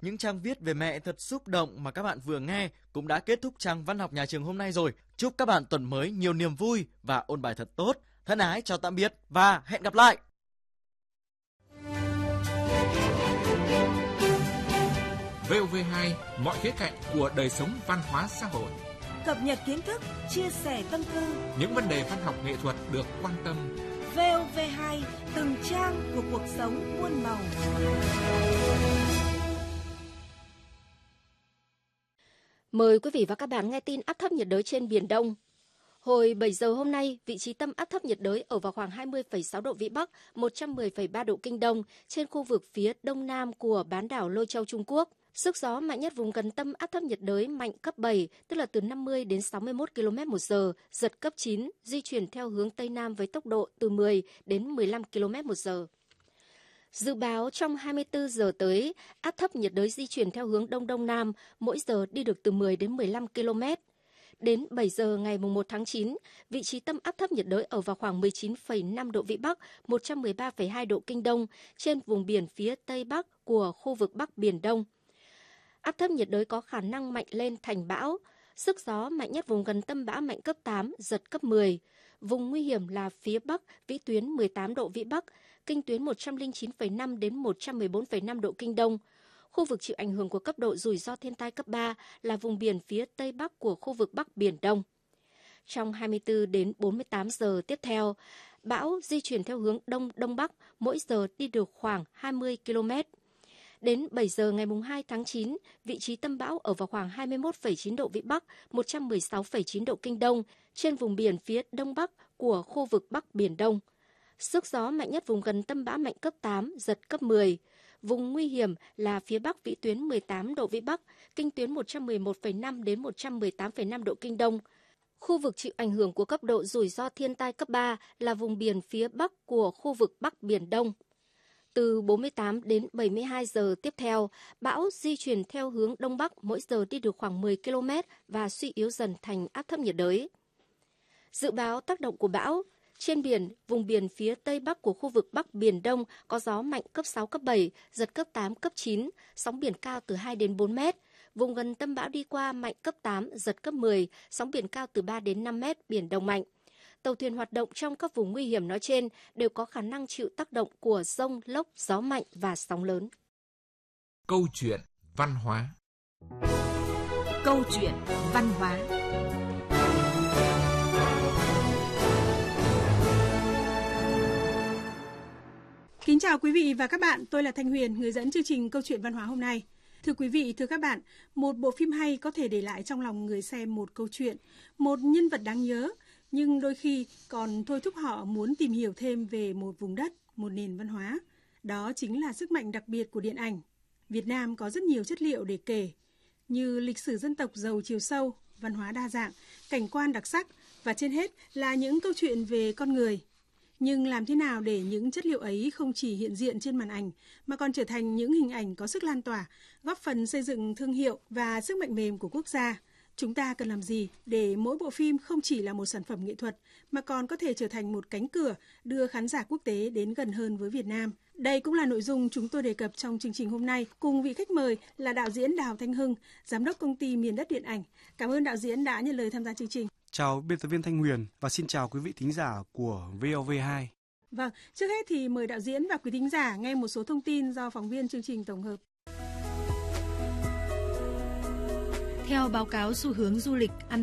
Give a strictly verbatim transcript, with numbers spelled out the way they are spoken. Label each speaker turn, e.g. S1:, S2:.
S1: những trang viết về mẹ thật xúc động mà các bạn vừa nghe cũng đã kết thúc trang văn học nhà trường hôm nay rồi. Chúc các bạn tuần mới nhiều niềm vui và ôn bài thật tốt. Thân ái chào tạm biệt và hẹn gặp lại.
S2: vê o vê hai, mọi khía cạnh của đời sống văn hóa xã hội.
S3: Cập nhật kiến thức, chia sẻ tâm tư.
S2: Những vấn đề văn học nghệ thuật được quan tâm.
S3: vê o vê hai, từng trang của cuộc sống muôn màu.
S4: Mời quý vị và các bạn nghe tin áp thấp nhiệt đới trên Biển Đông. Hồi bảy giờ hôm nay, vị trí tâm áp thấp nhiệt đới ở vào khoảng hai mươi phẩy sáu độ Vĩ Bắc, một trăm mười phẩy ba độ Kinh Đông, trên khu vực phía đông nam của bán đảo Lôi Châu, Trung Quốc. Sức gió mạnh nhất vùng gần tâm áp thấp nhiệt đới mạnh cấp bảy, tức là từ năm mươi đến sáu mươi mốt ki lô mét một giờ, giật cấp chín, di chuyển theo hướng Tây Nam với tốc độ từ mười đến mười lăm ki lô mét một giờ. Dự báo trong hai mươi tư giờ tới, áp thấp nhiệt đới di chuyển theo hướng Đông Đông Nam, mỗi giờ đi được từ mười đến mười lăm ki lô mét. Đến bảy giờ ngày một tháng chín, vị trí tâm áp thấp nhiệt đới ở vào khoảng mười chín phẩy năm độ Vĩ Bắc, một trăm mười ba phẩy hai độ Kinh Đông, trên vùng biển phía Tây Bắc của khu vực Bắc Biển Đông. Áp thấp nhiệt đới có khả năng mạnh lên thành bão. Sức gió mạnh nhất vùng gần tâm bão mạnh cấp tám, giật cấp mười. Vùng nguy hiểm là phía Bắc, vĩ tuyến mười tám độ Vĩ Bắc, kinh tuyến một trăm lẻ chín phẩy năm đến một trăm mười bốn phẩy năm độ Kinh Đông. Khu vực chịu ảnh hưởng của cấp độ rủi ro thiên tai cấp ba là vùng biển phía Tây Bắc của khu vực Bắc Biển Đông. Trong hai mươi tư đến bốn mươi tám giờ tiếp theo, bão di chuyển theo hướng Đông Đông Bắc, mỗi giờ đi được khoảng hai mươi ki lô mét. Đến bảy giờ ngày hai tháng chín, vị trí tâm bão ở vào khoảng hai mươi mốt phẩy chín độ Vĩ Bắc, một trăm mười sáu phẩy chín độ Kinh Đông, trên vùng biển phía Đông Bắc của khu vực Bắc Biển Đông. Sức gió mạnh nhất vùng gần tâm bão mạnh cấp tám, giật cấp mười. Vùng nguy hiểm là phía Bắc vĩ tuyến mười tám độ Vĩ Bắc, kinh tuyến một trăm mười một phẩy năm đến một trăm mười tám phẩy năm độ Kinh Đông. Khu vực chịu ảnh hưởng của cấp độ rủi ro thiên tai cấp ba là vùng biển phía Bắc của khu vực Bắc Biển Đông. Từ bốn mươi tám đến bảy mươi hai giờ tiếp theo, bão di chuyển theo hướng Đông Bắc, mỗi giờ đi được khoảng mười ki lô mét và suy yếu dần thành áp thấp nhiệt đới. Dự báo tác động của bão. Trên biển, vùng biển phía Tây Bắc của khu vực Bắc Biển Đông có gió mạnh cấp sáu, cấp bảy, giật cấp tám, cấp chín, sóng biển cao từ hai đến bốn mét. Vùng gần tâm bão đi qua mạnh cấp tám, giật cấp mười, sóng biển cao từ ba đến năm mét, biển động mạnh. Tàu thuyền hoạt động trong các vùng nguy hiểm nói trên đều có khả năng chịu tác động của dông, lốc, gió mạnh và sóng lớn.
S2: Câu chuyện văn hóa.
S3: Câu chuyện văn hóa.
S5: Kính chào quý vị và các bạn, tôi là Thanh Huyền, người dẫn chương trình Câu chuyện văn hóa hôm nay. Thưa quý vị, thưa các bạn, một bộ phim hay có thể để lại trong lòng người xem một câu chuyện, một nhân vật đáng nhớ, nhưng đôi khi còn thôi thúc họ muốn tìm hiểu thêm về một vùng đất, một nền văn hóa. Đó chính là sức mạnh đặc biệt của điện ảnh. Việt Nam có rất nhiều chất liệu để kể, như lịch sử dân tộc giàu chiều sâu, văn hóa đa dạng, cảnh quan đặc sắc và trên hết là những câu chuyện về con người. Nhưng làm thế nào để những chất liệu ấy không chỉ hiện diện trên màn ảnh mà còn trở thành những hình ảnh có sức lan tỏa, góp phần xây dựng thương hiệu và sức mạnh mềm của quốc gia? Chúng ta cần làm gì để mỗi bộ phim không chỉ là một sản phẩm nghệ thuật mà còn có thể trở thành một cánh cửa đưa khán giả quốc tế đến gần hơn với Việt Nam? Đây cũng là nội dung chúng tôi đề cập trong chương trình hôm nay cùng vị khách mời là đạo diễn Đào Thanh Hưng, giám đốc công ty Miền Đất Điện ảnh. Cảm ơn đạo diễn đã nhận lời tham gia chương trình.
S6: Chào biên tập viên Thanh Huyền và xin chào quý vị thính giả của vê o vê hai.
S5: Vâng, trước hết thì mời đạo diễn và quý thính giả nghe một số thông tin do phóng viên chương trình tổng hợp.
S7: Theo báo cáo xu hướng du lịch ăn